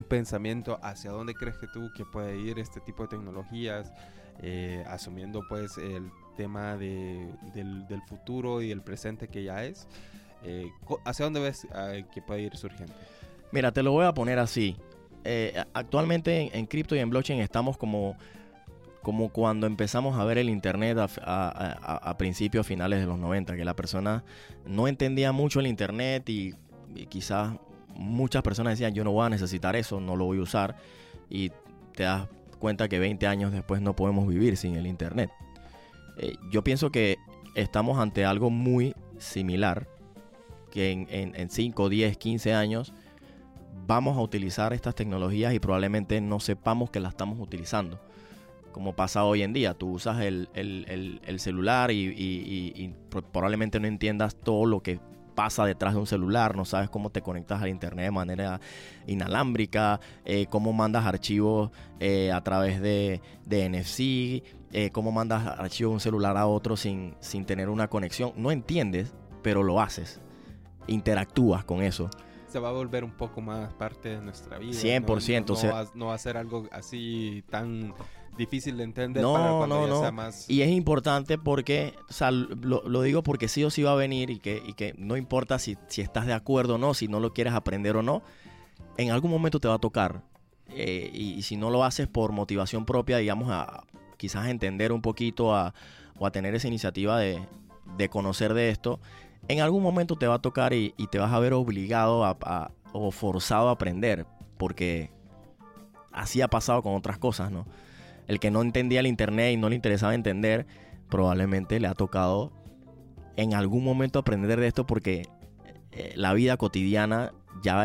pensamiento hacia dónde crees que tú que puede ir este tipo de tecnologías, asumiendo pues el tema del futuro y el presente que ya es? ¿Hacia dónde ves que puede ir surgiendo? Mira, te lo voy a poner así. Actualmente en cripto y en blockchain estamos como cuando empezamos a ver el internet a principios, finales de los 90, que la persona no entendía mucho el internet y quizás muchas personas decían, yo no voy a necesitar eso, no lo voy a usar, y te das cuenta que 20 años después no podemos vivir sin el internet. Yo pienso que estamos ante algo muy similar, que en 5, 10, 15 años vamos a utilizar estas tecnologías y probablemente no sepamos que las estamos utilizando. Como pasa hoy en día, tú usas el celular y probablemente no entiendas todo lo que pasa detrás de un celular, no sabes cómo te conectas al internet de manera inalámbrica, cómo mandas archivos a través de NFC, cómo mandas archivos de un celular a otro sin tener una conexión. No entiendes, pero lo haces, interactúas con eso. Se va a volver un poco más parte de nuestra vida. 100%. No va a ser algo así tan difícil de entender no, para cuando no, ya no. sea más... Y es importante porque, o sea, lo digo porque sí o sí va a venir y que no importa si estás de acuerdo o no, si no lo quieres aprender o no, en algún momento te va a tocar. Y si no lo haces por motivación propia, digamos, quizás entender un poquito o a tener esa iniciativa de conocer de esto, en algún momento te va a tocar y te vas a ver obligado o forzado a aprender, porque así ha pasado con otras cosas, ¿no? El que no entendía el internet y no le interesaba entender, probablemente le ha tocado en algún momento aprender de esto, porque la vida cotidiana ya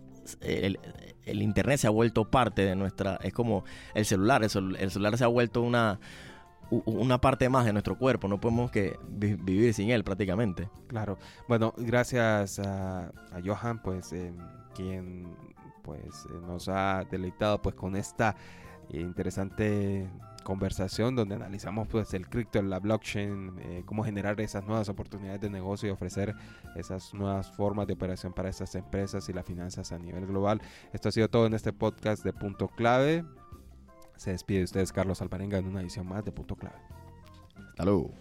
el internet se ha vuelto parte de nuestra... Es como el celular. El celular se ha vuelto una parte más de nuestro cuerpo. No podemos vivir sin él prácticamente. Claro. Bueno, gracias a Johan, pues, quien pues nos ha deleitado pues con esta interesante conversación donde analizamos pues el cripto, la blockchain, cómo generar esas nuevas oportunidades de negocio y ofrecer esas nuevas formas de operación para estas empresas y las finanzas a nivel global. Esto ha sido todo en este podcast de Punto Clave. Se despide de ustedes Carlos Alvarenga en una edición más de Punto Clave. Hasta luego.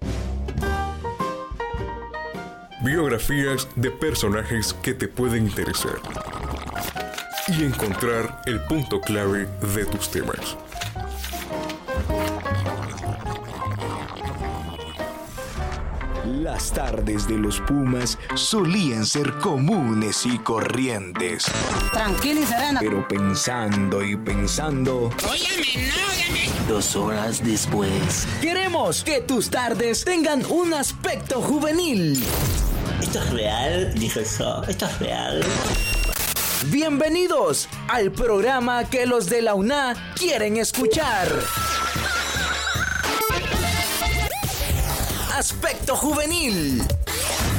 Biografías de personajes que te pueden interesar y encontrar el punto clave de tus temas. Las tardes de los Pumas solían ser comunes y corrientes. Tranquilo y sereno. Pero pensando y pensando... Óyame, no, 2 horas después... Queremos que tus tardes tengan un aspecto juvenil. ¿Esto es real? Dijo eso. ¿Esto es real? Bienvenidos al programa que los de la UNA quieren escuchar. Aspecto juvenil.